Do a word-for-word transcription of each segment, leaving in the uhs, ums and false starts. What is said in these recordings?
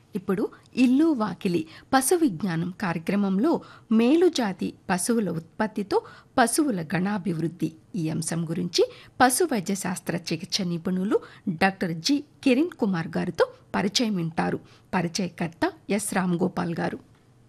ఇప్పుడు ఇల్లు వాకిలి పశు విజ్ఞానం కార్యక్రమంలో మేలుజాతి పశువుల ఉత్పత్తితో పశువుల గణాభివృద్ధి ఈ అంశం గురించి పశు వైద్య శాస్త్ర చికిత్స నిపుణులు డాక్టర్ జి కిరణ్ కుమార్ గారితో పరిచయం వింటారు. పరిచయకర్త ఎస్ రామ్ గోపాల్ గారు.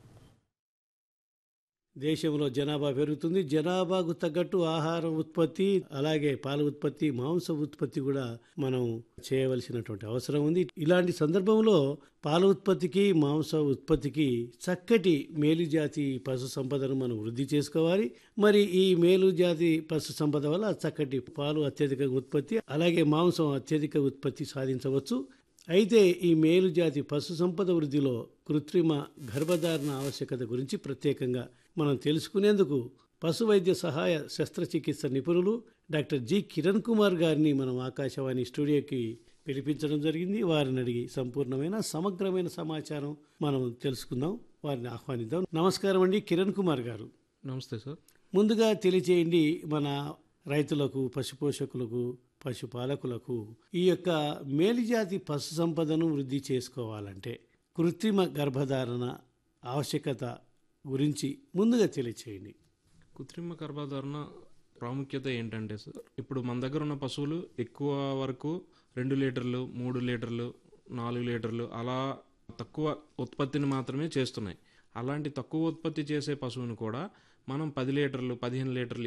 దేశంలో జనాభా పెరుగుతుంది. జనాభాకు తగ్గట్టు ఆహారం ఉత్పత్తి, అలాగే పాల ఉత్పత్తి, మాంస ఉత్పత్తి కూడా మనం చేయవలసినటువంటి అవసరం ఉంది. ఇలాంటి సందర్భంలో పాల ఉత్పత్తికి, మాంస ఉత్పత్తికి చక్కటి మేలుజాతి పశు సంపదను మనం వృద్ధి చేసుకోవాలి. మరి ఈ మేలుజాతి పశు సంపద వల్ల చక్కటి పాలు అత్యధిక ఉత్పత్తి, అలాగే మాంసం అత్యధిక ఉత్పత్తి సాధించవచ్చు. అయితే ఈ మేలుజాతి పశు సంపద వృద్ధిలో కృత్రిమ గర్భధారణ ఆవశ్యకత గురించి ప్రత్యేకంగా మనం తెలుసుకునేందుకు పశు వైద్య సహాయ శస్త్రచికిత్స నిపుణులు డాక్టర్ జి కిరణ్ కుమార్ గారిని మనం ఆకాశవాణి స్టూడియోకి పిలిపించడం జరిగింది. వారిని అడిగి సంపూర్ణమైన సమగ్రమైన సమాచారం మనం తెలుసుకుందాం. వారిని ఆహ్వానిద్దాం. నమస్కారం అండి కిరణ్ కుమార్ గారు. నమస్తే సార్. ముందుగా తెలియచేయండి మన రైతులకు, పశుపోషకులకు, పశుపాలకులకు ఈ యొక్క మేలుజాతి పశు సంపదను వృద్ధి చేసుకోవాలంటే కృత్రిమ గర్భధారణ ఆవశ్యకత గురించి ముందుగా తెలియచేయండి. కృత్రిమ గర్భధారణ ప్రాముఖ్యత ఏంటంటే సార్, ఇప్పుడు మన దగ్గర ఉన్న పశువులు ఎక్కువ వరకు రెండు లీటర్లు, మూడు లీటర్లు, నాలుగు లీటర్లు అలా తక్కువ ఉత్పత్తిని మాత్రమే చేస్తున్నాయి. అలాంటి తక్కువ ఉత్పత్తి చేసే పశువుని కూడా మనం పది లీటర్లు, పదిహేను లీటర్లు